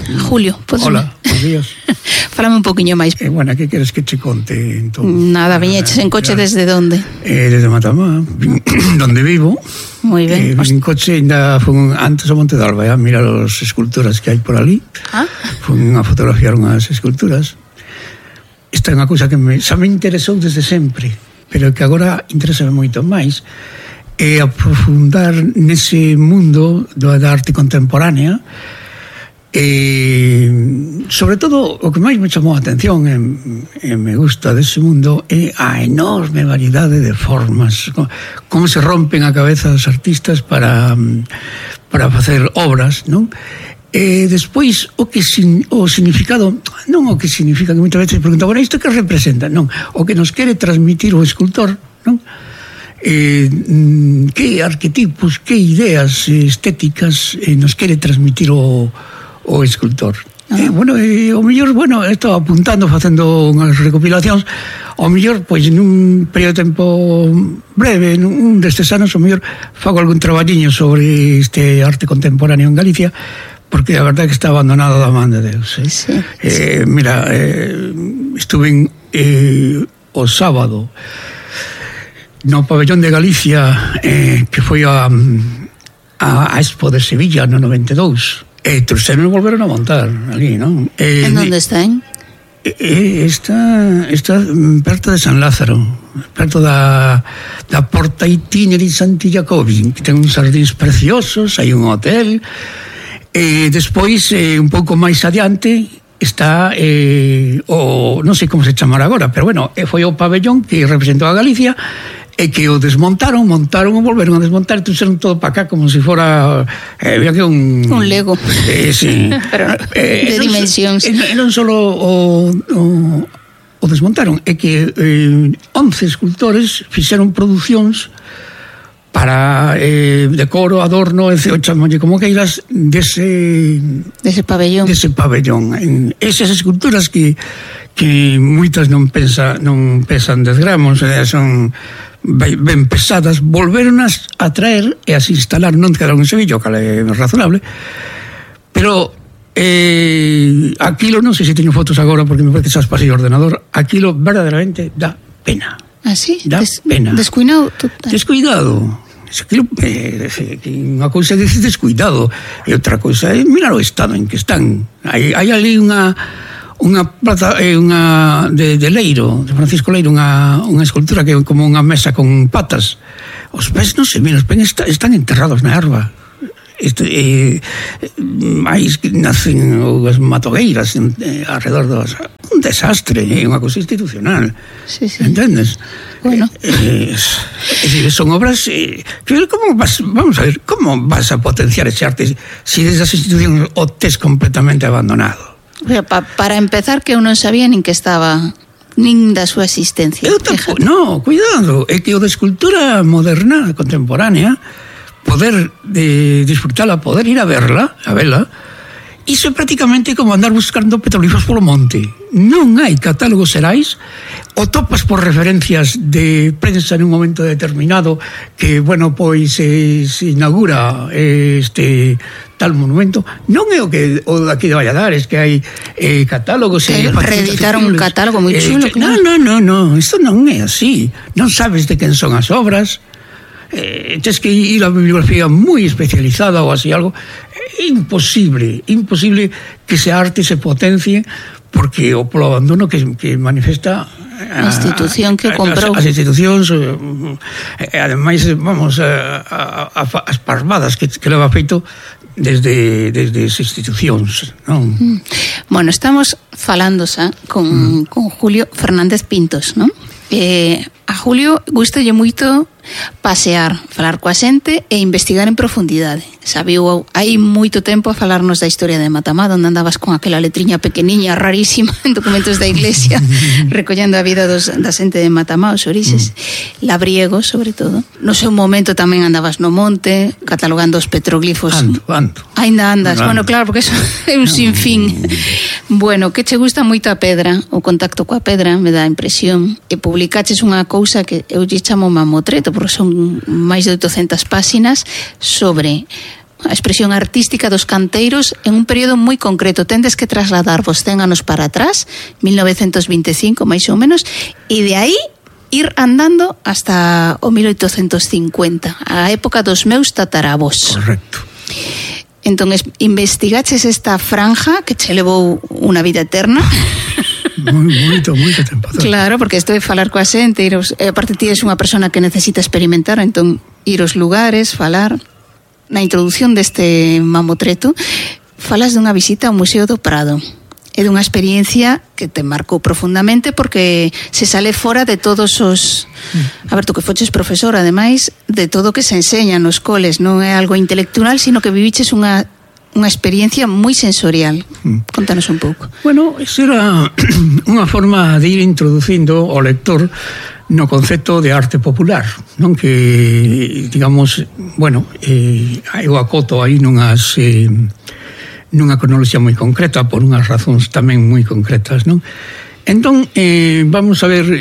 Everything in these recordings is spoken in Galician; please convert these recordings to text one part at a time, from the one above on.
Julio, podes... Hola, buenos días. Fálame un poquinho máis. Bueno, que queres que che conte? Entón? Nada, viñeches en coche desde onde? Desde Matamá, donde vivo. Moi ben. En coche, ainda fun antes ao Monte de Alba, a mirar as esculturas que hai por ali. Fun a fotografiar unhas esculturas. Esta é unha cousa que xa me interesou desde sempre, pero que agora interesa moito máis, é aprofundar nese mundo da arte contemporánea. Sobre todo o que máis me chamou a atención e me gusta dese mundo é a enorme variedade de formas, como se rompen a cabeza os artistas para facer obras, non? E despois o significado, non o que significa, que moitas veces preguntan, bueno, isto que representa? Non, o que nos quere transmitir o escultor, non? Que arquetipos, que ideas estéticas nos quere transmitir o escultor. Bueno, o mellor, estou apuntando, facendo unhas recopilacións, o mellor, pois, nun período de tempo breve, nun destes anos, o mellor fago algún traballiño sobre este arte contemporáneo en Galicia, porque a verdade é que está abandonado da man de Deus. Sí. Mira, estuve o sábado no pabellón de Galicia, que foi a Expo de Sevilla no 92. Trouxeron e volveron a montar ali, non? En onde están? Está perto de San Lázaro, perto da Porta Itineri Santi Jacobi, que ten uns xardíns preciosos, hai un hotel. Despois, un pouco máis adiante, está non sei como se chamará agora, pero bueno, foi o pabellón que representou a Galicia, e que o desmontaron, montaron e volveron a desmontar, e trouxeron todo para cá como se fora un Lego. Sí. Pero de dimensións. Non só o desmontaron, é que 11 escultores fixeron producións para decoro, adorno, o chamolle como queiras, dese pabellón. Esas esculturas que moitas non pesan 10 gramos, son ben pesadas, volveronas a traer e as instalar, non quedaron en Sevilla, que é razonable, pero aquilo, non sei se teño fotos agora porque me parece que xa pasei o ordenador, aquilo verdadeiramente dá pena. Ah, sí? Dá pena. Descuidado total. Descuidado. Aquilo unha cousa é descuidado e outra cousa é mirar o estado en que están. Hai ali unha plaza, unha de Leiro, de Francisco Leiro, unha escultura que é como unha mesa con patas. Os pés non se miran, os pés están enterrados na erva. Nacen as matogueiras alrededor dos... Un desastre, é unha cousa institucional. Sí. Entendes? Bueno. Son obras... vamos a ver, como vas a potenciar ese arte si desde as institucións o tes completamente abandonado? Para empezar, que eu non sabía nin que estaba, nin da súa existencia. No, cuidado, é que o de escultura moderna, contemporánea, poder disfrutala, poder ir a vela, iso é prácticamente como andar buscando petrolíferos polo monte. Non hai catálogos xerais, o topas por referencias de prensa nun momento determinado que, pois se inaugura este tal monumento. Non é o daqui de Valladares, que hai catálogos, reeditaron un catálogo moi chulo, claro. No, isto non é así. Non sabes de quen son as obras. Tens que ir a bibliografía moi especializada ou así algo. É imposible que esa arte se potencie, porque o polo abandono que manifesta a institución que comprou. As institucións, ademais, as parvadas que leva feito desde as institucións, non? Bueno, estamos falando xa con Julio Fernández Pintos, non? A Julio gustalle moito pasear, falar coa xente e investigar en profundidade. Sabiu hai moito tempo a falarnos da historia de Matamá, onde andabas con aquela letriña pequeniña rarísima en documentos da Iglesia recollendo a vida da xente de Matamá, os orixes, labriegos sobre todo. No seu momento tamén andabas no monte catalogando os petroglifos. Ainda andas, bueno, claro, porque eso é un sinfín. Bueno, que che gusta moito a pedra, o contacto coa pedra, me dá a impresión, e publicaches unha cousa que eu lle chamo mamotreto, porque son máis de 800 páxinas sobre a expresión artística dos canteiros en un período moi concreto. Tendes que trasladarvos 100 anos para atrás, 1925 máis ou menos, e de aí ir andando hasta o 1850, a época dos meus tataravos. Correcto. Entón, investigaches esta franja que che levou unha vida eterna. Moito tempo. Claro, porque isto de falar coa xente, aparte ti és unha persona que necesita experimentar, entón ir aos lugares, falar. Na introdución deste mamotreto falas dunha visita ao Museo do Prado. É dunha experiencia que te marcou profundamente porque se sale fora de todos os... A ver, tú que foches profesor, ademais, de todo o que se enseña nos coles, non é algo intelectual, sino que viviches unha experiencia moi sensorial. Contanos un pouco. Bueno, esa era unha forma de ir introducindo ao lector no concepto de arte popular, non, que, digamos, bueno, eu acoto aí nunha cronoloxía moi concreta por unhas razóns tamén moi concretas, non? Entón, vamos a ver,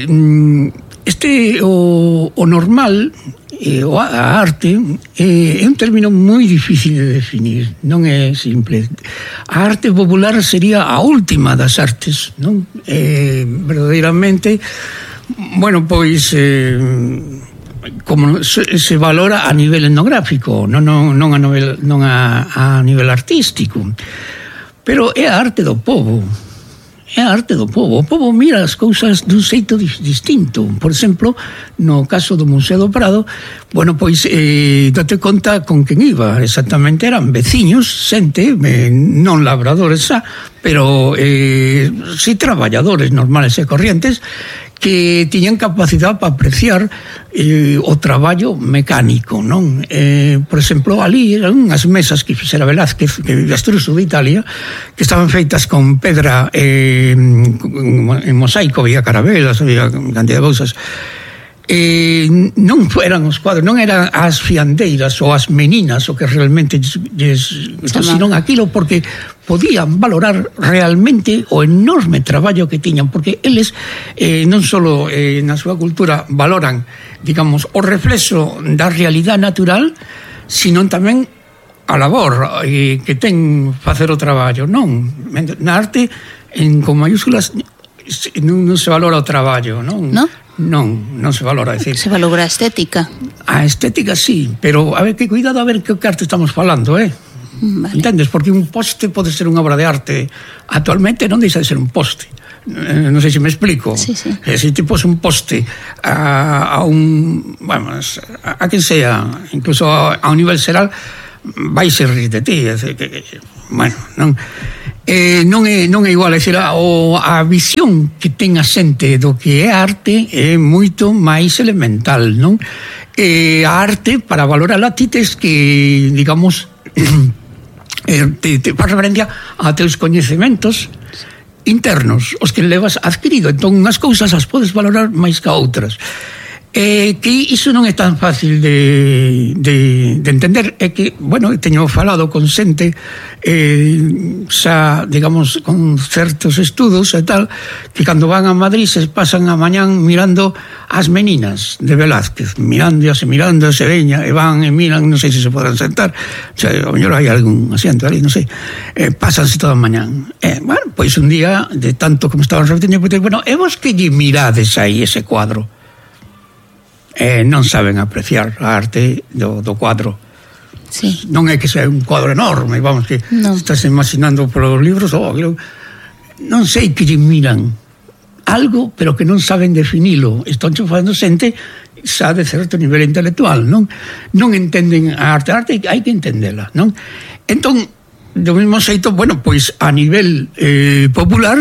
o normal, a arte, é un término moi difícil de definir, non é simple. A arte popular sería a última das artes, non? Verdadeiramente, bueno, pois como se valora a nivel etnográfico, non a nivel artístico, pero é a arte do povo. É a arte do povo. O povo mira as cousas dun xeito distinto. Por exemplo, no caso do Museo do Prado, bueno, pois date conta con quen iba. Exactamente eran veciños, xente, non labradores xa, pero si traballadores normales e corrientes que tiñan capacidade para apreciar o traballo mecánico, non? Por exemplo, ali eran unhas mesas que fixera Velázquez, que Astruso de Italia, que estaban feitas con pedra en mosaico, había carabelas, había cantidad de cousas. Non eran os cuadros, non eran as fiandeiras ou as meninas o que realmente senón aquilo, porque podían valorar realmente o enorme traballo que tiñan, porque eles non só na súa cultura valoran, digamos, o reflexo da realidade natural, sino tamén a labor que ten facer o traballo, non? Na arte, con mayúsculas, non se valora o traballo, non? Non? Non se valora, decir. Se valora a estética. A estética sí, pero a ver, que cuidado a ver que arte estamos falando, Vale. Entendes? Porque un poste pode ser unha obra de arte. Actualmente non deixa de ser un poste. Non sei se me explico. Sí. Se ti pos un poste a un... Vamos, a quen sea, incluso a un nivel xeral, vai ser rir de ti. Bueno, non é igual, é dicir, a visión que ten a xente do que é arte é moito máis elemental, non? A arte, para valorarla, ti tes que, digamos, te faz referencia a teus coñecementos internos, os que levas adquirido. Entón, unhas cousas as podes valorar máis que outras. Que iso non é tan fácil de entender. É que, bueno, teño falado con xente xa, digamos, con certos estudos e tal, que cando van a Madrid se pasan a mañán mirando as meninas de Velázquez, mirándose, veña, e van e miran, non sei se se poden sentar, o sea, a mellor hai algún asiento ali, non sei, pásanse toda a mañán. Bueno, pois un día, de tanto como estaban repetindo, bueno, e vos que lle mirades aí ese cuadro? Non saben apreciar a arte do quadro. Sí. Non é que sea un cuadro enorme, vamos, que estás imaginando polos libros, non sei que lle miran algo, pero que non saben definilo. Están falando xente xa de certo nivel intelectual, non entenden a arte. A arte hai que entendela, non? Entón, do mesmo xeito, bueno, pois a nivel popular,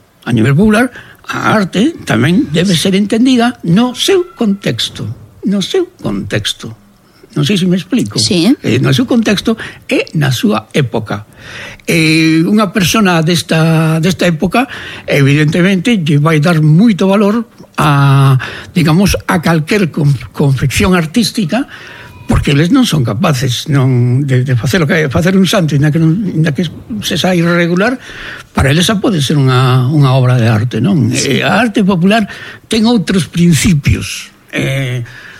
a arte tamén debe ser entendida no seu contexto. Non sei se me explico. Sí. No seu contexto e na súa época. Unha persona desta época, evidentemente, lle vai dar moito valor a, digamos, a calquer confección artística, porque eles non son capaces de facer o que facer un santo, inda que se xa irregular, para eles xa pode ser unha obra de arte, non? Sí. A arte popular ten outros principios,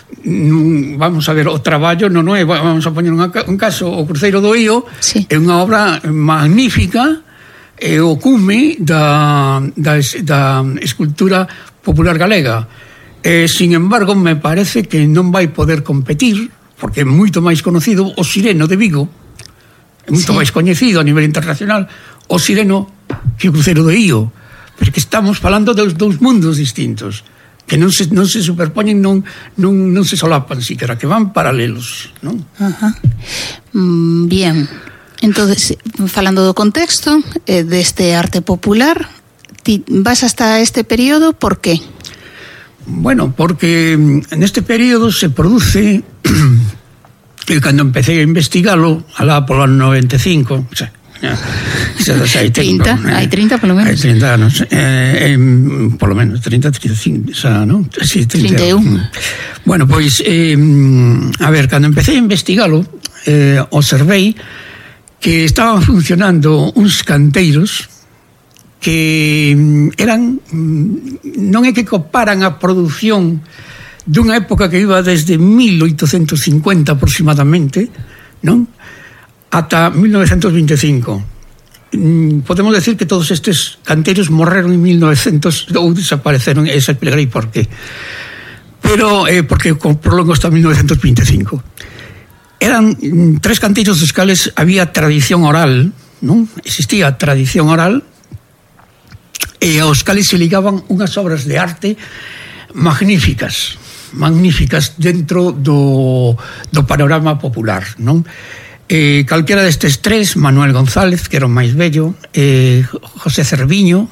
vamos a ver, o traballo non é, vamos a poñer un caso, o Cruceiro do Ío, sí, é unha obra magnífica, é o cume da escultura popular galega. Sin embargo, me parece que non vai poder competir, porque é moito máis conocido o Sireno de Vigo, é moito máis coñecido a nivel internacional o Sireno que o Cruceiro do Ío, porque estamos falando dos dous mundos distintos que non se superpoñen, non se solapan siquiera, que van paralelos, non? Ajá. Bien, entonces, falando do contexto deste arte popular, ti vas hasta este período, por qué? Bueno, porque neste período se produce cando empecé a investigalo alá polo ano 95, o sea, hai 30, hai 30 polo menos. Hai 30 anos, polo menos 30, 35, xa, non? Sí, 31. Bueno, pois a ver, cando empecé a investigalo, observei que estaban funcionando uns canteiros que eran, non é que coparan a produción dunha época que iba desde 1850 aproximadamente, non? Ata 1925. Podemos decir que todos estes canteiros morreron en 1900 ou desapareceron, e xa explicarei por qué. Pero porque prolongo hasta 1925. Eran 3 canteiros dos cales había tradición oral, non? Existía tradición oral, e aos cales se ligaban unhas obras de arte magníficas dentro do panorama popular, non? Calquera destes 3, Manuel González, que era o máis vello, José Cerviño,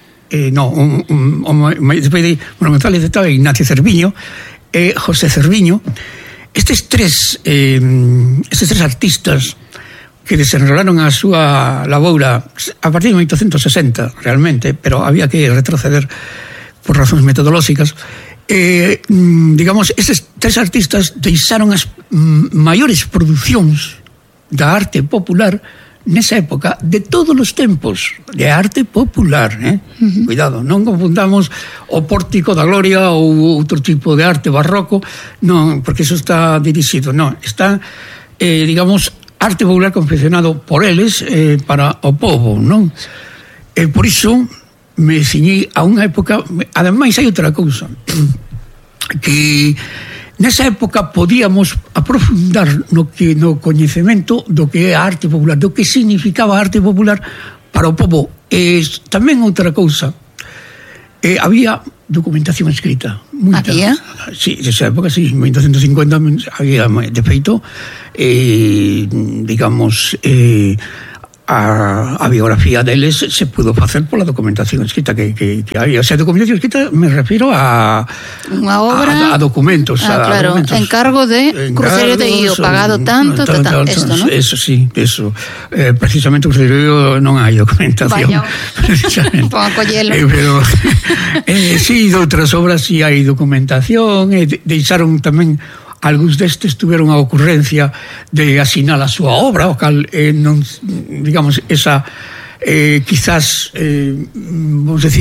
despois de Manuel González estaba Ignacio Cerviño, José Cerviño. Estes tres artistas que desenrolaron a súa laboura a partir de 1860 realmente, pero había que retroceder por razóns metodolóxicas. Digamos, eses 3 artistas deixaron as maiores producións da arte popular nesa época de todos os tempos, de arte popular, Cuidado, non confundamos o Pórtico da Gloria ou outro tipo de arte barroco, non, porque eso está dirixido, non, está, digamos, arte popular confeccionado por eles para o povo, non? Por iso me ciñei a unha época, ademais hai outra cousa, que nesa época podíamos aprofundar no coñecemento do que é a arte popular, do que significaba a arte popular para o povo. Tamén outra cousa, había documentación escrita. Había? Sí, nesa época, sí, en 1950 había, de feito, digamos, a biografía deles se pudo facer pola documentación escrita que había. O sea, documentación escrita me refiro a unha obra, a documentos, claro, documentos, encargo de Cruceiro de Ío, pagado tanto, esto, ¿no? Eso sí, eso. Precisamente Cruceiro de Ío non hai documentación. Vaya, pon a collelo. Pero sí, de outras obras sí hai documentación, deixaron tamén. Algúns destes tuveron a ocurrencia de asinar a súa obra, o cal non, digamos, esa quizás vamos decir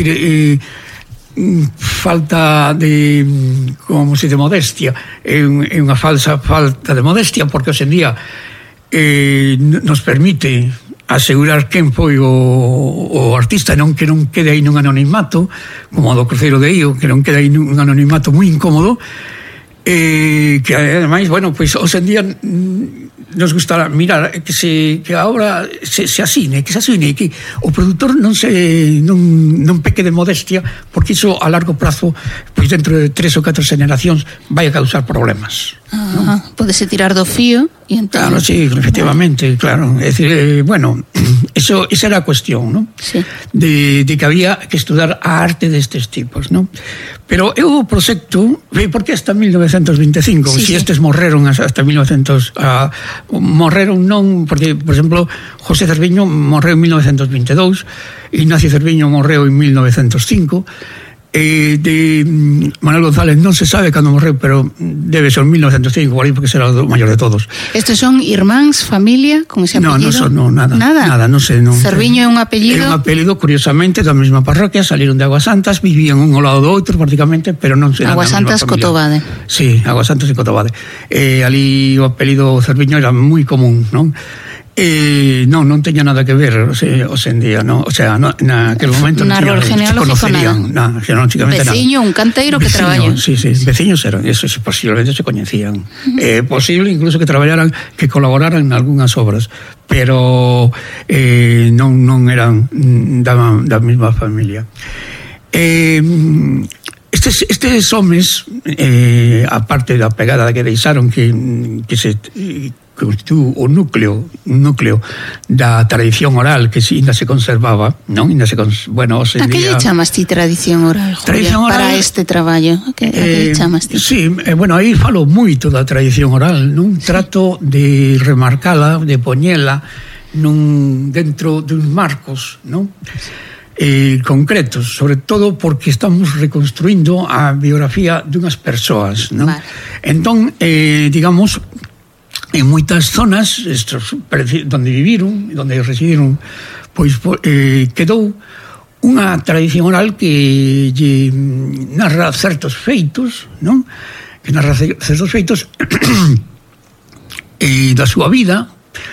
falta de, como se de modestia, é unha falsa falta de modestia, porque hoxe en día nos permite asegurar quen foi o artista, que non quede aí nun anonimato como o do Cruceiro de Ío, que non quede aí nun anonimato moi incómodo. Que ademais, bueno, pois hoxe en día nos gusta mirar que a obra se asine, que o produtor non peque de modestia, porque iso a largo prazo, pois dentro de 3 ou 4 generacións vai a causar problemas. Pódese tirar do fío e entón... Claro, sí, efectivamente, claro. É dicir, bueno, esa era a cuestión, non? Sí. De que había que estudar a arte destes tipos, non? Pero eu o proxecto, porque hasta 1925, sí, si estes morreron hasta 1900, morreron non, porque, por exemplo, José Cerviño morreu en 1922, Ignacio Cerviño morreu en 1905, de Manuel González non se sabe cando morreu, pero debe ser 1905, por aí, porque será o maior de todos. Estes son irmáns, familia, con ese apellido? No, nada, non sei. Cerviño é un apellido? É un apellido, curiosamente, da mesma parroquia, saliron de Aguasantas, vivían un ao lado do outro, prácticamente, pero non sei. Aguasantas, Cotobade. Sí, Aguasantas e Cotobade. Ali o apelido Cerviño era moi común, non? Non teña nada que ver hoxe en día, no? O sea, naquele momento non se conocerían nada. Veciño, un canteiro que traballa. Sí, veciños eran, eso posiblemente se coñecían. Posible incluso que traballaran, que colaboraran en algunhas obras, pero non eran da mesma familia. Estes homes, aparte da pegada que deixaron que se constituu o núcleo da tradición oral que ainda se conservaba, non? Ainda se bueno, hoxe en día. A que lle chamas ti tradición oral, Julio, tradición oral, para este traballo? A que lle chamas ti? Sí, bueno, aí falo moito da tradición oral, non? Sí. Trato de remarcala, de poñela dentro duns marcos, non? Concretos, sobre todo porque estamos reconstruindo a biografía dunhas persoas, non? Vale. Entón, digamos, en moitas zonas donde viviron, donde residiron, pois quedou unha tradición oral que lle narra certos feitos, non? Que narra certos feitos da súa vida,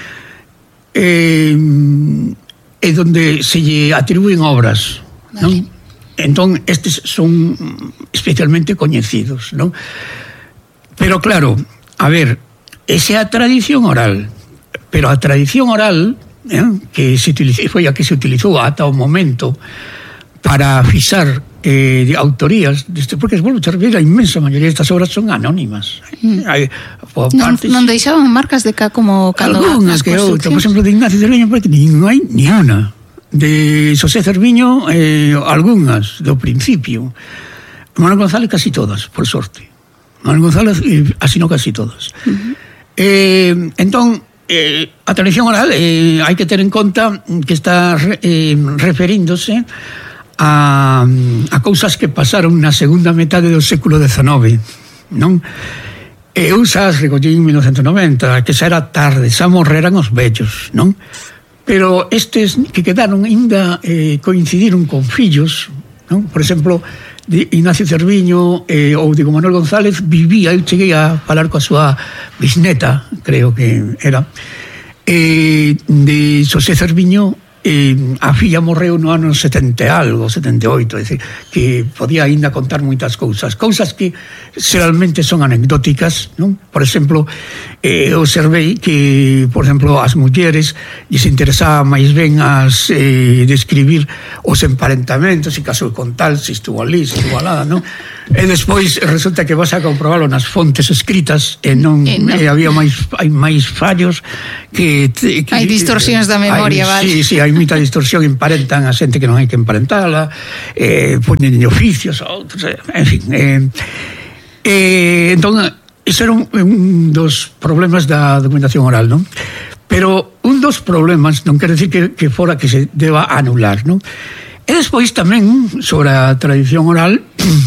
e donde se lle atribúen obras, non? Vale. Entón, estes son especialmente coñecidos, non? Pero claro, a ver, esa é a tradición oral, pero a tradición oral que se utilizou, foi a que se utilizou ata o momento para fixar autorías, porque volvo a repetir, a inmensa maioría destas obras son anónimas. Non deixaban marcas de cá como cando algunhas que outra, por exemplo, de Ignacio Cerviño, porque non hai ni unha. De Xosé Cerviño, algunhas do principio. Manuel González casi todas, por sorte. Manuel González asinou casi todas. Entón, a tradición oral hai que ter en conta que está referíndose a cousas que pasaron na segunda metade do século XIX, non? Eu xa as recollí en 1990, que xa era tarde, xa morreran os vellos, non? Pero estes que quedaron ainda coincidiron con fillos, non? Por exemplo, de Ignacio Cerviño ou de Manuel González vivía, eu cheguei a falar coa súa bisneta, creo que era, de Xosé Cerviño. A filla morreu no ano 70 algo, 78, é dicir, que podía ainda contar moitas cousas que xeralmente son anecdóticas, non? Por exemplo, observei que, por exemplo, as mulleres lles interesaba máis ben as describir os emparentamentos, se casou con tal, se estuvo ali, se estuvo alada, non? E despois resulta que vas a comprobalo nas fontes escritas e non había máis fallos que hai distorsións da memoria, vale? Sí, hai moita distorsión, emparentan a xente que non hai que emparentala, poñen oficios, outros, en fin. Entón, ese era un dos problemas da documentación oral, non? Pero un dos problemas non quere decir que fora que se deba anular, non? E despois tamén, sobre a tradición oral,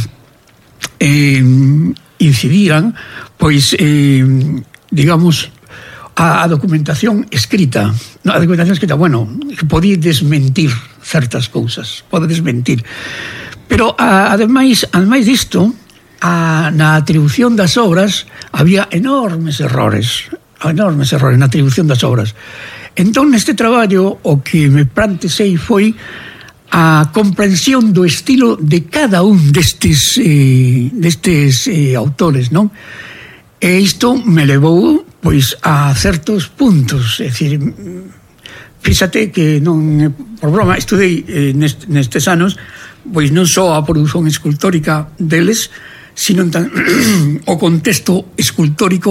incidiran, pois, digamos, a documentación escrita. A documentación escrita, bueno, que podía desmentir certas cousas, pode desmentir. Pero, ademais disto, na atribución das obras había enormes errores na atribución das obras. Entón, neste traballo, o que me plantexei foi a comprensión do estilo de cada un destes autores, non? E isto me levou, pois, a certos puntos, é dicir, fíxate que non, por broma, estudei nestes anos, pois non só a produción escultórica deles, sino o contexto escultórico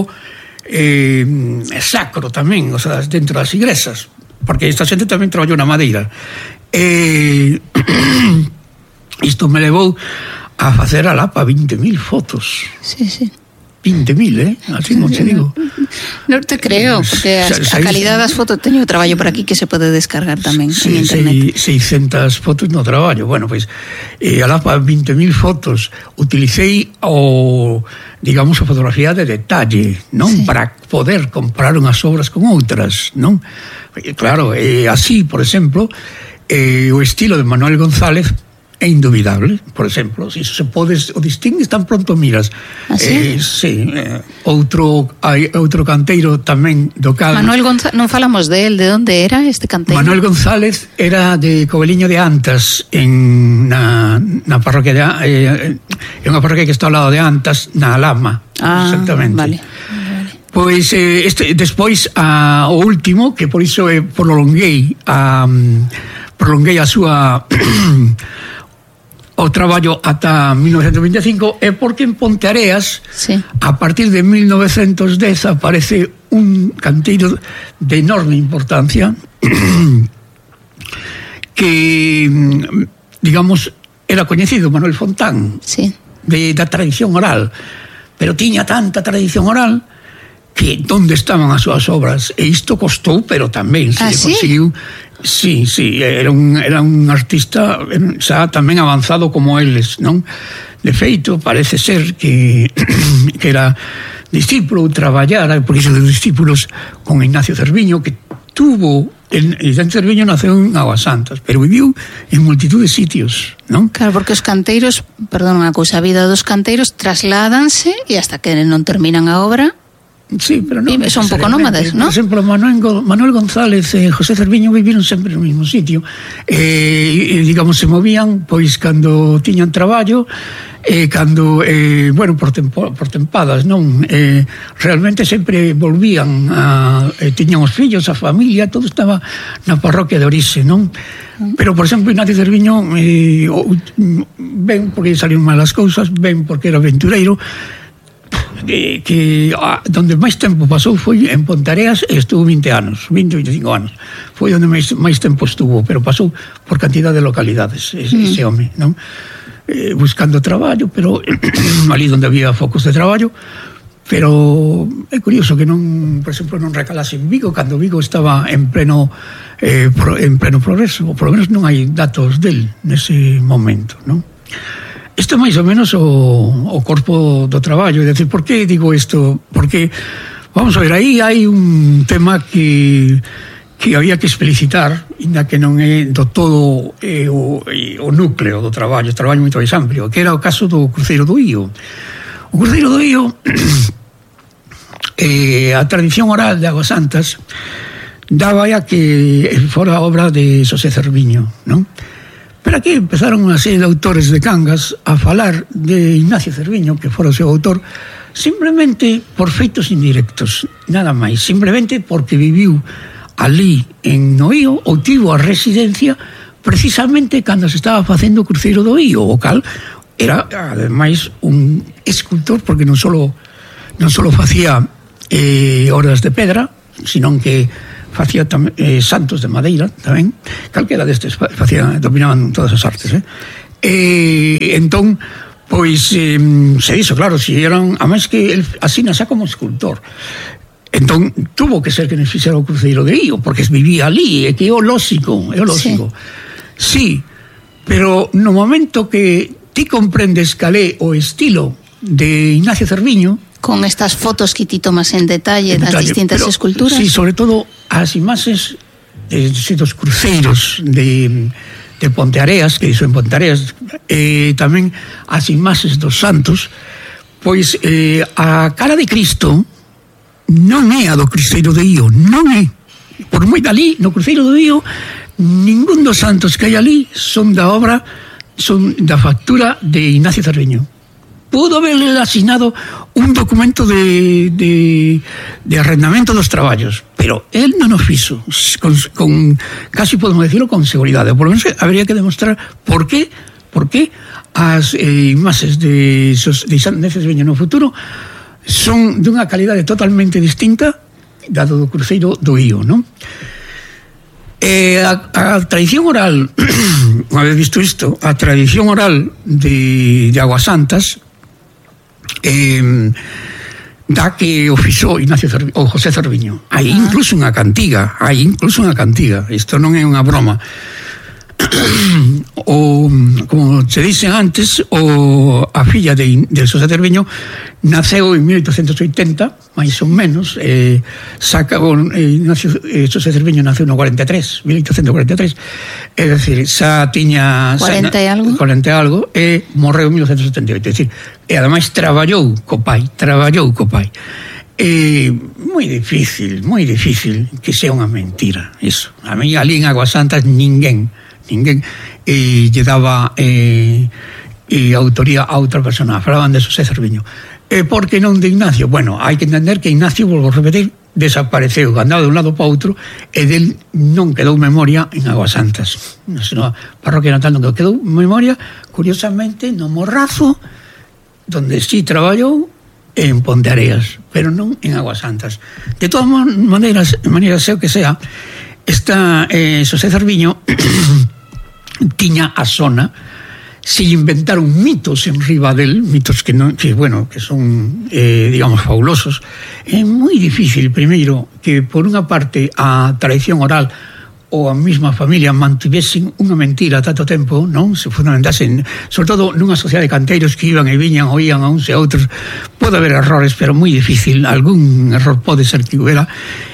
sacro tamén, o sea, dentro das igrexas, porque esta xente tamén traballou na madeira. Isto me levou a facer a lapa 20.000 fotos. Sí. 20.000, así non che digo. Non te creo, porque a calidad das fotos, teño traballo por aquí que se pode descargar tamén en internet. 600 fotos no traballo. Bueno, pois, alá para 20.000 fotos utilicei digamos, a fotografía de detalle, non? Sí. Para poder comparar unhas obras con outras, non? Claro, así, por exemplo, o estilo de Manuel González é indubidable, por exemplo, se iso se podes o distingues tan pronto miras. Sí? Sí, hai outro canteiro tamén do cal. Manuel González, non falamos de él, de onde era este canteiro? Manuel González era de Coveliño de Antas, na parroquia é unha parroquia que está ao lado de Antas, na Alhama, exactamente. Vale. Pois despois o último, que por iso prolonguei a súa o traballo ata 1925 é porque en Ponteareas, sí, a partir de 1910 aparece un canteiro de enorme importancia que, digamos, era coñecido, Manuel Fontán, sí, da tradición oral, pero tiña tanta tradición oral que onde estaban as súas obras, e isto costou, pero tamén se conseguiu. Sí, era un artista xa tamén avanzado como eles, non? De feito, parece ser que era discípulo, traballara, por iso de discípulos, con Ignacio Cerviño, que tuvo, Ignacio Cerviño naceu en Aguasantas, pero viviu en multitud de sitios, non? Claro, porque os canteiros, perdón, unha cousa, a vida dos canteiros trasládanse e hasta que non terminan a obra. Sí, pero non son un pouco nómades, ¿no? Por exemplo, Manuel González e José Cerviño viviron sempre no mesmo sitio, digamos, se movían pois cando tiñan traballo, cando, bueno, por tempadas, non? Realmente sempre volvían, tiñan os fillos, a familia, todo estaba na parroquia de orixe, non? Pero, por exemplo, Ignacio Cerviño ben porque salían mal as cousas, ben porque era aventureiro, que donde máis tempo pasou foi en Ponteareas, e estuvo 20 anos, 20-25 anos. Foi onde máis tempo estuvo, pero pasou por cantidad de localidades ese home, non? Buscando traballo, pero ali onde había focos de traballo. Pero é curioso que non, por exemplo, non recalase en Vigo, cando Vigo estaba en pleno progreso, ou por lo menos non hai datos del nese momento, non? Isto é máis ou menos o corpo do traballo. É dicir, por que digo isto? Porque, vamos a ver, aí hai un tema que había que explicitar, ainda que non é do todo o núcleo do traballo, o traballo moito máis amplio, que era o caso do Cruceiro do Ío. O Cruceiro do Ío, a tradición oral de Aguasantas daba a que fora obra de Xosé Cerviño, non? Pero aquí empezaron unha serie de autores de Cangas a falar de Ignacio Cerviño, que fora o seu autor, simplemente por feitos indirectos, nada máis, simplemente porque viviu ali en Noío, ou tivo a residencia precisamente cando se estaba facendo o Cruceiro do Ío, o cal era, ademais, un escultor, porque non só facía obras de pedra, senón que facía santos de madeira tamén, calquera destes dominaban todas as artes, entón, pois se dixo, claro, si eran, a máis que asina xa como escultor, entón tuvo que ser que nos fixera o Cruceiro de Ío, porque vivía ali, é que é o lóxico, sí, pero no momento que ti comprendes cal é o estilo de Ignacio Cerviño, con estas fotos que ti tomas en detalle das distintas esculturas. Sí, sobre todo as imaxes dos cruceiros de Ponteareas, que iso en Ponteareas, tamén as imaxes dos santos, pois a cara de Cristo non é a do Cruceiro de Ío, non é. Por moi dali, no Cruceiro do Ío, ningún dos santos que hai ali son da obra, son da factura de Ignacio Cerviño. Pudo haberle asignado un documento de arrendamento dos traballos, pero él non o fixo, con casi podemos decirlo con seguridade, por lo menos habría que demostrar por qué as imaxes de Ignacio Cerviño no futuro son dunha calidade totalmente distinta dado do Cruceiro do Ío, non? A tradición oral, unha vez visto isto, a tradición oral de Aguasantas da que o fixou o José Cerviño. Hai incluso unha cantiga, isto non é unha broma. Como se dicen antes, a filla de José Cerviño naceu en 1880, máis ou menos. José Cerviño naceu no 43, 1843, é dicir, xa tiña 40 e algo, e morreu en 1978, é dicir, e ademais traballou co pai. Moi difícil que sea unha mentira iso. A mí ali en Águas Santas ninguén lle daba autoría a outra persona. Falaban de José Cerviño. Por que non de Ignacio? Bueno, hai que entender que Ignacio, volvo a repetir, desapareceu, andaba de un lado para outro, e del non quedou memoria en Águas Santas. Na parroquia natal non quedou memoria, curiosamente, no Morrazo, donde sí traballou, en Ponteareas, pero non en Águas Santas. De todas maneiras, sea o que sea, José Cerviño tiña a zona, se inventaron mitos en riba del, mitos que son digamos fabulosos. É moi difícil, primeiro, que por unha parte a tradición oral ou a mesma familia mantivesen unha mentira tanto tempo, non? Se fundamentasen, sobre todo nunha sociedade de canteiros que iban e viñan, oían a uns e a outros. Pode haber errores, pero moi difícil, algún error pode ser que hubiera.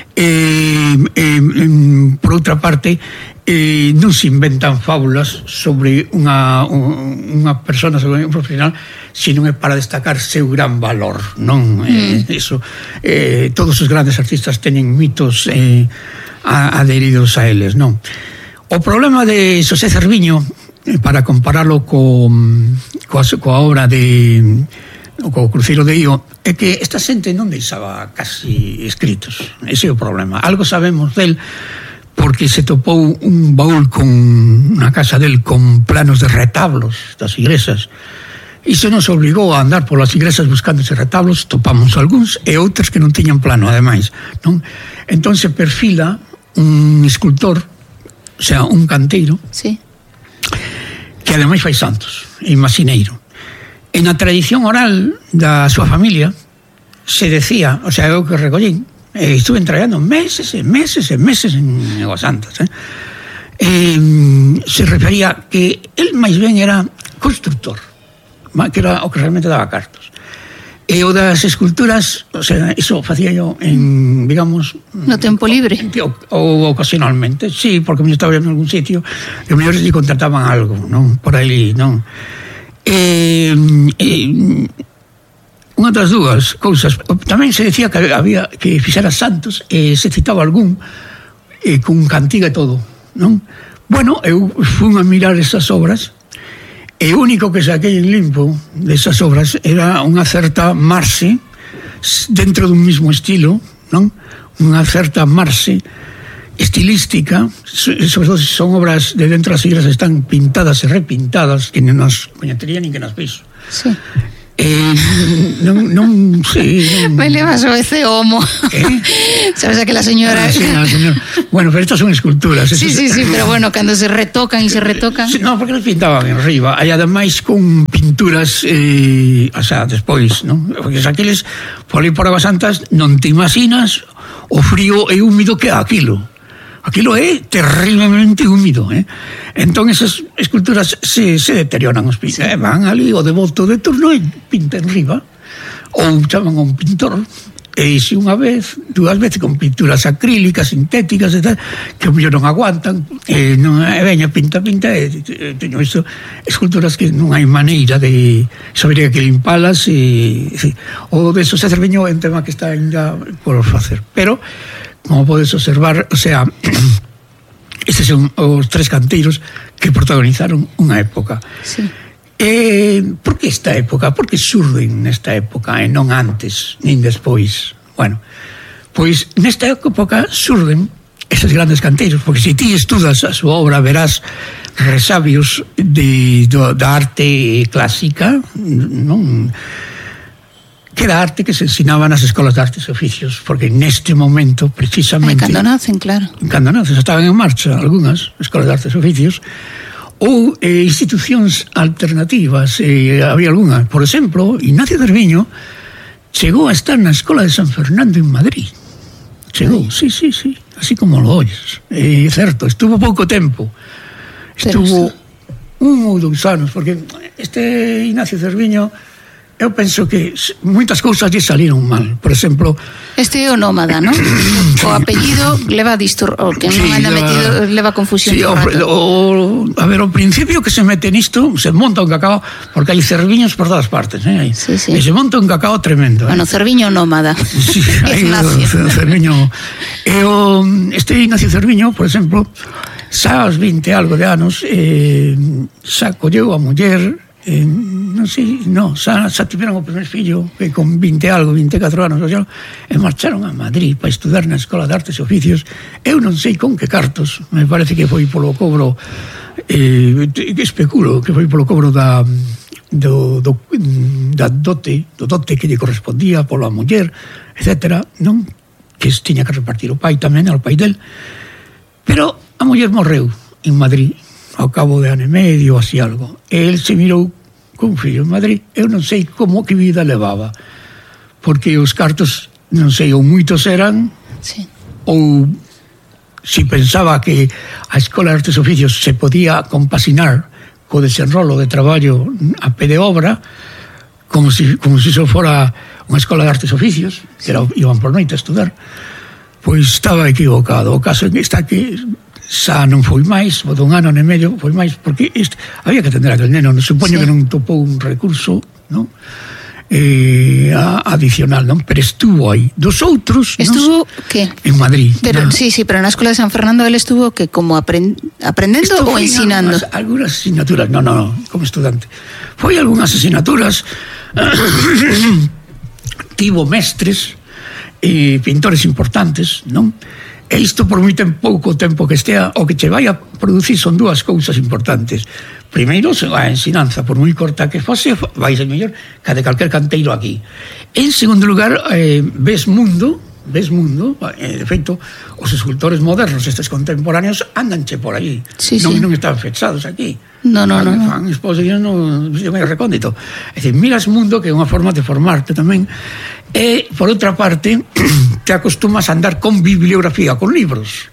Por outra parte, non se inventan fábulas sobre unha persona, sobre un profesional, sino é para destacar seu gran valor, non? Eso, todos os grandes artistas teñen mitos adheridos a eles, non? O problema de José Cerviño, para compararlo coa obra de co Cruceiro de Io, é que esta xente non deixaba casi escritos. Ese é o problema. Algo sabemos del, porque se topou un baúl na casa del con planos de retablos das igrexas. Iso nos obligou a andar polas igrexas buscando ese retablos, topamos algúns e outros que non tiñan plano, ademais, non? Entón se perfila un escultor, o sea, un canteiro, sí, que ademais fai santos, imaxineiro. En a tradición oral da súa familia se decía, o sea, eu que recollín, estuve traballando meses e meses en Águas Santas, se refería que el máis ben era constructor, que era o que realmente daba cartos. E o das esculturas, o sea, iso facía yo en, digamos, no tempo libre ou ocasionalmente, sí, porque me estaba en algún sitio e mellores lle contrataban algo, non? Por aí, non? Unha das dúas cousas, tamén se decía que había que fixera santos, se citaba algún con cantiga e todo, non? Bueno, eu fui a mirar esas obras e o único que saquei en limpo desas obras era unha certa marxe dentro dun mismo estilo, non? Unha certa marxe estilística, sobre todo se son obras de dentro das iglesias, están pintadas e repintadas, que non nos coñecería nin que nos piso. Sí. Non sei. Me levas o ese homo. Sabes a que la señora... Sí, la señora. Bueno, pero estas son esculturas. Sí, pero bueno, cando se retocan e se retocan... No, porque les pintaban en riba. E ademais con pinturas, o sea, despois, non? Porque aqueles, por aí por Águas Santas, non te imaginas o frío e húmido que é aquilo. Aquilo é terriblemente húmido, Entón esas esculturas se deterioran os pintos, van ali o devoto de turno e pinta en riba, ou chaman a un pintor, e se unha vez, dúas veces con pinturas acrílicas, sintéticas e tal, que o mellor non aguantan, non veña, pinta, e teño isto, esculturas que non hai maneira de saber que limpalas, o de José Cerviño é un tema que está ainda por facer, pero como podes observar, o sea, estes son os tres canteiros que protagonizaron unha época. Sí. Por que esta época? Por que surden nesta época e non antes, nin despois? Bueno, pois nesta época surden estes grandes canteiros, porque se ti estudas a súa obra verás resabios da arte clásica, non? Que era arte que se ensinaba nas escolas de artes e oficios, porque neste momento, precisamente... Cando nacen, claro. Cando nacen, estaban en marcha algunhas escolas de artes e oficios, ou institucións alternativas, había algunha. Por exemplo, Ignacio Cerviño chegou a estar na Escola de San Fernando en Madrid. Chegou, sí, así como lo oyes. É certo, estuvo pouco tempo. Estuvo 1 ou 2 anos, porque este Ignacio Cerviño, eu penso que moitas cousas lle saliron mal. Por exemplo, este é o nómada, non? O apellido leva o que non anda metido leva confusión. Sí, a ver, ao principio que se mete nisto, se monta un cacao, porque hai cerviños por todas partes, e se monta un cacao tremendo. Bueno, Cerviño nómada. Sí, Ignacio Cerviño. Este Ignacio Cerviño, por exemplo, xa aos 20 algo de anos, xa colleu a muller, xa tiveron o primer fillo que con 20 algo, 24 anos e marcharon a Madrid para estudar na Escola de Artes e Oficios. Eu non sei con que cartos, me parece que foi polo cobro, especulo que foi polo cobro da dote que lle correspondía pola muller, etcétera, non? Que tiña que repartir o pai tamén, ao pai del, pero a muller morreu en Madrid ao cabo de ano e medio, así algo. E el se mirou con fillo en Madrid. Eu non sei como que vida levaba, porque os cartos, non sei, ou moitos eran, ou si pensaba que a Escola de Artes e Oficios se podía compasinar co desenrolo de traballo a pé de obra, como si só fora unha Escola de Artes e Oficios, que iban por noite a estudar, pois estaba equivocado. O caso está que xa non foi máis, o dun ano e medio foi máis, porque había que atender a aquel neno. Supoño que non topou un recurso, non? Adicional, non? Pero estuvo aí. Dos outros, estuvo, que? En Madrid. Pero, sí, pero na Escola de San Fernando ele estuvo que como aprendendo ou ensinando? Algunas asignaturas, no, como estudante. Foi algunhas asignaturas, tivo mestres e pintores importantes, non? E isto por moi pouco tempo que estea, o que che vai a producir son 2 cousas importantes. Primeiro, a ensinanza, por moi corta que fose, vai ser mellor que a de calquer canteiro aquí. En segundo lugar, ves mundo, de feito, os escultores modernos, estes contemporáneos, andanche por aí. Non están fechados aquí. No. Fan exposición no medio recóndito. É dicir, miras mundo, que é unha forma de formarte tamén. E, por outra parte, te acostumas a andar con bibliografía, con libros.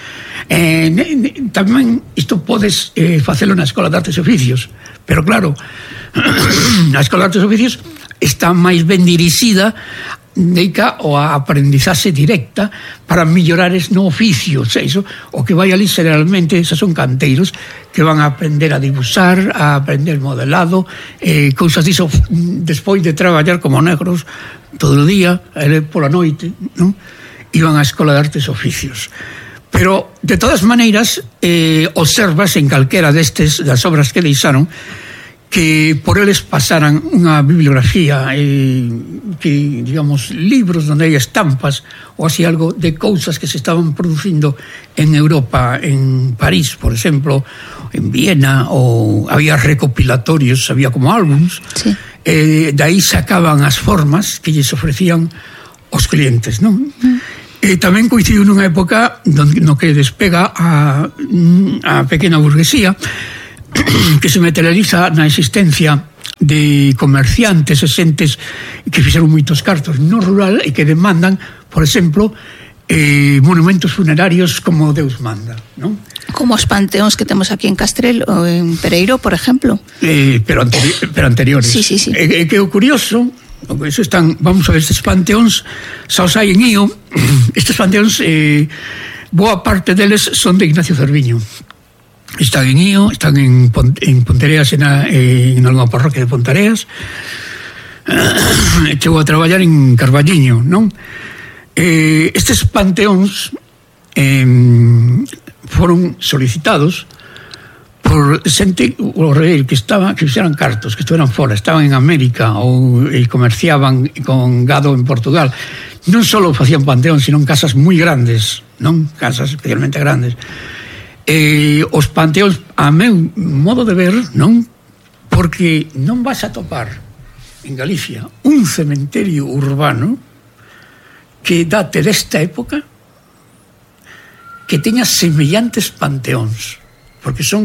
Tamén isto podes facelo na Escola de Artes e Oficios, pero claro, a Escola de Artes e Oficios está máis ben dirixida dedica ao aprendizaxe directa para mellorares no oficio. O que vai ali generalmente esas son canteiros que van a aprender a dibuixar, a aprender modelado, cousas diso despois de traballar como negros todo o día, pola noite, non? Iban á Escola de Artes e Oficios. Pero, de todas maneiras, observas en calquera das obras que deixaron que por eles pasaran unha bibliografía, que, digamos, libros onde hai estampas ou así algo de cousas que se estaban producindo en Europa, en París, por exemplo, en Viena, ou había recopilatorios, había como álbums, de aí sacaban as formas que lles ofrecían os clientes, non? Tamén coincidiu nunha época no que despega a pequena burguesía, que se materializa na existencia de comerciantes e xentes que fixeron moitos cartos no rural e que demandan, por exemplo, monumentos funerarios como Deus manda, non? Como os panteóns que temos aquí en Castrelo ou en Pereiro, por exemplo. Pero anteriores. Sí. Que o curioso, eso están, vamos a ver, estes panteóns xa os hai en Ío. Estes panteóns, boa parte deles son de Ignacio Cerviño. Están en Ío, están en Pontereas, en algunha parroquia de Pontereas. Chegou a traballar en Carballiño, non? Estes panteóns foron solicitados por xente que fixeran cartos, que estuveran fora, estaban en América ou comerciaban con gado en Portugal. Non só facían panteóns, sino casas moi grandes, non? Casas especialmente grandes. Os panteóns, a meu modo de ver, non? Porque non vas a topar en Galicia un cementerio urbano que date desta época que teña semellantes panteóns, porque son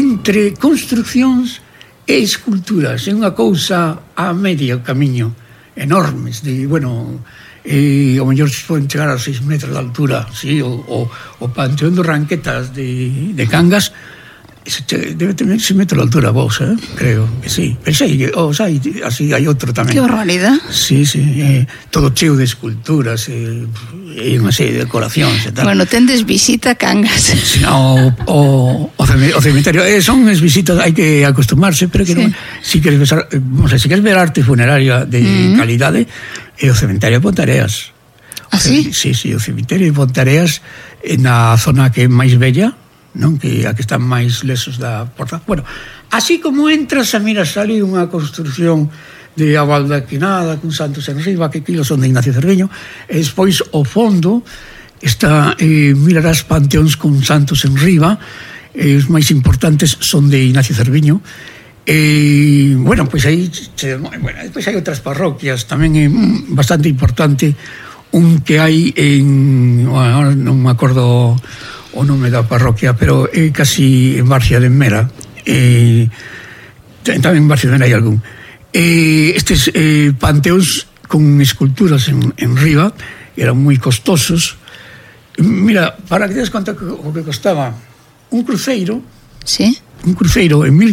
entre construccións e esculturas, é unha cousa a medio camiño enormes, de, bueno, ao mellor poden chegar a 6 metros de altura, sí, o Panteón dos Ranquetas de Cangas, debe tener 6 metros de altura vos, creo que sí. Pensei que así hai outro tamén. Que barbaridade. Sí, todo cheo de esculturas e unha serie de decoracións e tal. Bueno, tendes visita a Cangas. Sí, o cemiterio son as visitas, hai que acostumarse, pero que non, si queres ver arte funeraria de calidade, é o cemiterio de Pontareas. Ah, sí? Sí, o cemiterio de Pontareas na zona que é máis bella, non, que a que están máis lesos da porta. Bueno, así como entras a miras ali unha construción de abaldaquinada con santos en riba, que aquilo son de Ignacio Cerviño, e despois ao fondo está, mirarás panteóns con santos en riba, os máis importantes son de Ignacio Cerviño, e bueno, pois aí despois hai outras parroquias tamén é bastante importante, un que hai en, bueno, non me acordo o nome da parroquia, pero é casi en Barcia de Mera, tamén en Barcia de Mera hai algún. Estes panteóns con esculturas en riba eran moi costosos. Mira, para que te des conta o que costaba un cruceiro, sí, un cruceiro en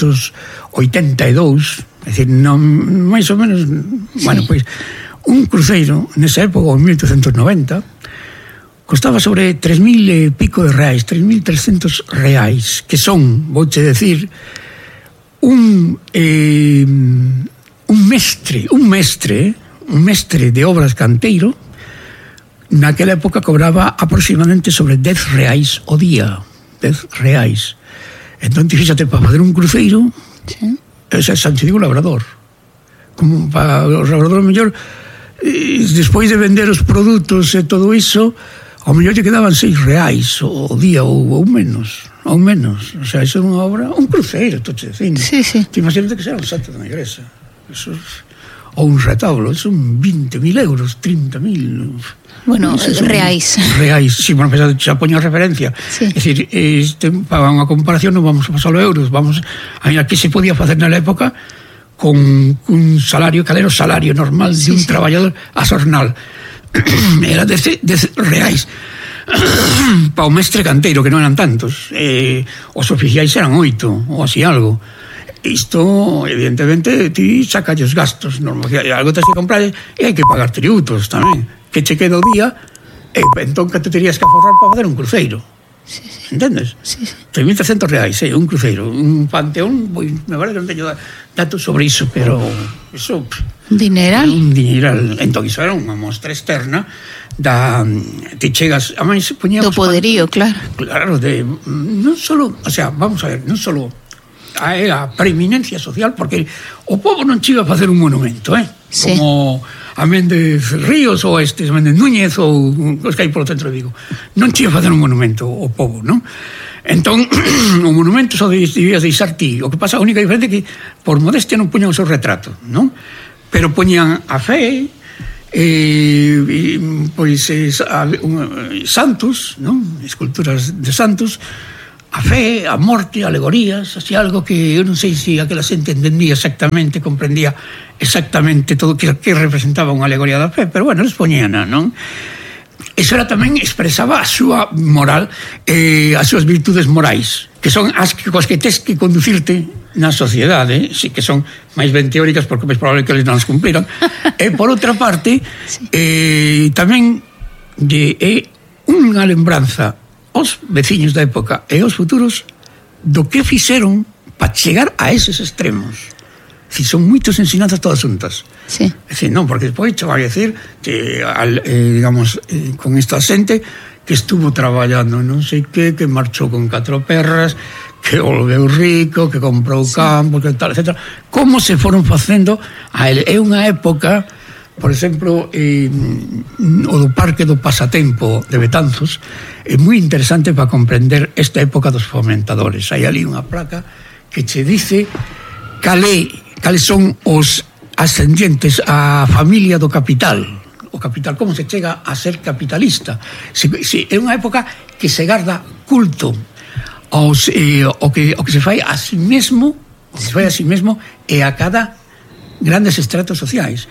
1882, é dicir, non, máis ou menos, bueno, pois un cruceiro nesa época, en 1890, costaba sobre 3.000 e pico de reais, 3.300 reais, que son, vouche decir, un mestre de obras canteiro, naquela época cobraba aproximadamente sobre 10 reais o día, 10 reais. Entón, fíxate, para fazer un cruceiro, sí, ese é Santiago Labrador. Como para o labrador mellor, despois de vender os produtos e todo iso, ao mellor lle quedaban 6 reais o día ou menos. O sea, iso é unha obra, un cruceiro, toche dicindo. Sí. Te imagínate que será un santo da igrexa. Eso, ou un retablo, son 20.000 euros, 30.000. Bueno, reais. Reais, sí, bueno, xa poño referencia. Sí. É dicir, para unha comparación non vamos a pasar a euros, vamos a mirar que se podía facer na época con un salario, calero salario normal de un traballador a xornal. Era de reais para o mestre canteiro, que non eran tantos, os oficiais eran 8 ou así algo. Isto, evidentemente, ti saca os gastos, algo tens que comprar e hai que pagar tributos tamén, que che queda o día, e entón que te terías que aforrar para fazer un cruceiro. Sí. Entendes? Sí. 3.300 reais, un cruceiro, un panteón, me parece que non teño datos sobre iso, pero iso... Dineral. Un dineral. Entón, iso era unha mostra externa te chegas, a máis poñíamos... Do poderío, claro. Claro, non solo, o sea, vamos a ver, non solo a preeminencia social, porque o povo non chiva a facer un monumento, sí, como a Méndez Ríos ou a Méndez Núñez ou os que hai polo centro de Vigo, non chiva a facer un monumento o povo, non? Entón, o monumento só debías deixar ti. O que pasa, a única diferencia é que por modestia non poñan o seu retrato, non? Pero poñan a fe, pois santos, non? Esculturas de santos, a fe, a morte, alegorías, así algo que eu non sei se aquela xente entendía exactamente, comprendía exactamente todo que representaba unha alegoría da fe, pero bueno, les poñían, non? Eso era tamén expresaba a súa moral, as súas virtudes morais, que son as coas que tes que conducirte na sociedade, sí que son máis ben teóricas porque é probable que eles non as cumpliran. E por outra parte, tamén é unha lembranza aos veciños da época e aos futuros do que fixeron para chegar a eses extremos. Si son moitas ensinanzas todas juntas. Sí. É dicir, non, porque despois che vai a decir que, digamos, con esta xente que estuvo traballando non sei que marchou con 4 perras, que volveu rico, que comprou campo, que tal, etc. Como se foron facendo a ele. É unha época, por exemplo, o do Parque do Pasatempo de Betanzos, é moi interesante para comprender esta época dos fomentadores. Hai ali unha placa que che dice cales son os ascendientes a familia do capital. O capital, como se chega a ser capitalista. É unha época que se garda culto o que se fai a si mesmo, e a cada grandes estratos sociais.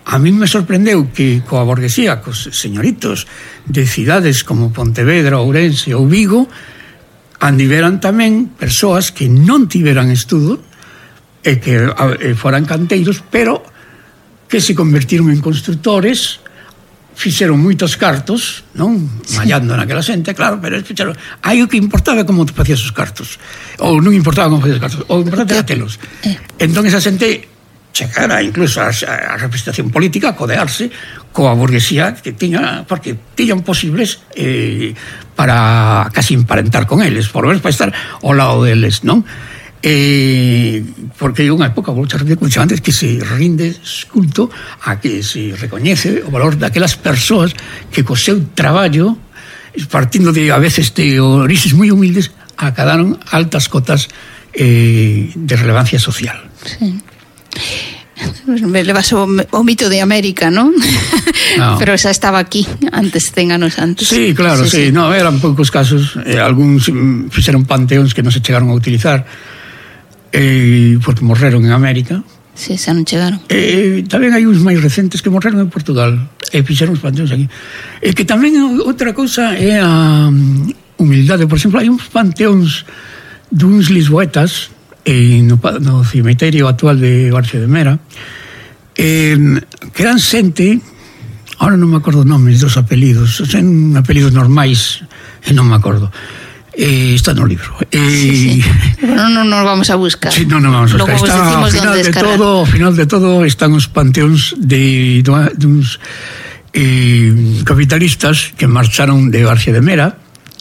A mí me sorprendeu que coa burguesía, cos señoritos de cidades como Pontevedra, Ourense ou Vigo, andiveran tamén persoas que non tiveran estudo e que foran canteiros, pero que se convertiron en constructores, fixeron moitos cartos, non? Mallando naquela xente, claro, pero fixeron, aí o que importaba como te facías os cartos, ou non importaba como facías os cartos, o importante era telos. Entón esa xente chegara incluso a representación política, a codearse coa burguesía que tiña, porque tiñan posibles para casi emparentar con eles, por lo menos para estar ao lado deles, non? Porque hai unha época, vou xa repetir, como dixo antes, que se rinde culto a que se recoñece o valor daquelas persoas que co seu traballo, partindo de a veces de orixes moi humildes, acadaron altas cotas de relevancia social. Sí. Me levas o mito de América, ¿no? Pero esa estaba aquí antes, 100 anos antes. Sí, claro, sí. No, eran poucos casos, algúns fixeron panteóns que non se chegaron a utilizar porque morreron en América. Sí, xa non chegaron. Tamén hai uns máis recentes que morreron en Portugal e fixeron os panteóns aquí. Que tamén outra cousa é a humildade. Por exemplo, hai uns panteóns duns lisboetas no cemiterio actual de Barcio de Mera, que eran xente, ahora non me acordo nomes dos apelidos, son apelidos normais e non me acordo, está no libro. Sí. Bueno, non nos vamos a buscar. Sí, non vamos a buscar. Está, ao final de todo están os panteóns de duns capitalistas que marcharon de Barcio de Mera,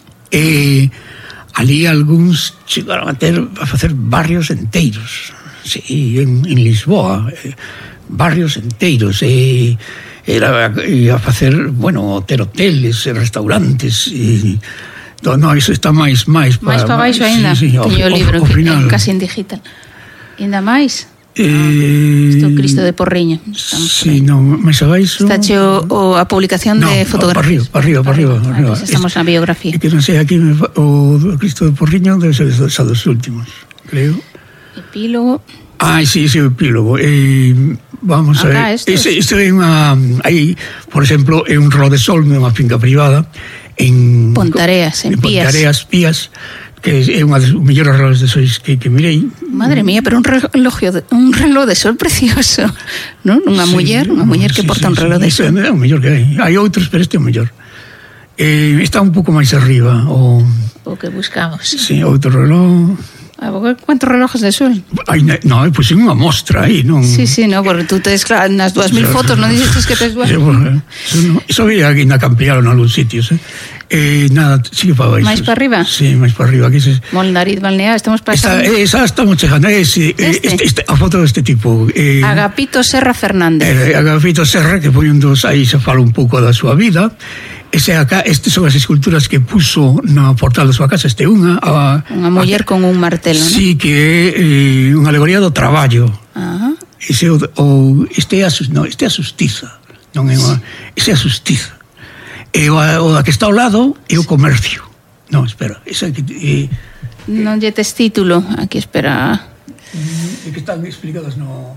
ali algúns chegaron a facer barrios enteiros, sí, en Lisboa, barrios enteiros, era a facer, bueno, ter hoteles, restaurantes, no, iso está máis para baixo ainda, sí, teño o libro casi en digital. Ainda máis? Isto Cristo de Porriño. Sí, no, máis abaixo. Está cheo a publicación de fotografías. Para arriba. Estamos na biografía. Que non sei, aquí o Cristo de Porriño debe ser dos últimos, creo. Epílogo. Sí, o epílogo. Vamos a ver. Isto é unha... Aí, por exemplo, é un reloj de sol nunha finca privada en Pontareas, en Pías. Pontareas, Pías, que é unha das mellores relojes de sol que mirei. Madre mía, pero un reloj de sol precioso, non? Unha muller que porta un reloj de sol. É o mellor que hai. Hai outros, pero este é o mellor. Está un pouco máis arriba o que buscamos. Sí, outro reloj. ¿Cuántos relojes de sol? No, pues é unha mostra aí, non? Sí, no, porque tú tes nas 2000 fotos, non dices que tes 2000. Eso veía aquí na campearon en algún sitios, nada, sigue para baixo. Máis para arriba? Sí, máis para arriba. Molnariz, Balnear, estamos pasando. Esa estamos chegando, a foto deste tipo. Agapito Serra Fernández. Agapito Serra, que foi un dos, aí se fala un pouco da súa vida. Estas son as esculturas que puso na portal da súa casa. Unha muller con un martelo, non? Sí, que é unha alegoría do traballo. Este é a xustiza. Non é unha... Este é a xustiza. O da que está ao lado é o comercio. Non, espera. Non lle tes título. Aquí, espera. Que están explicadas no...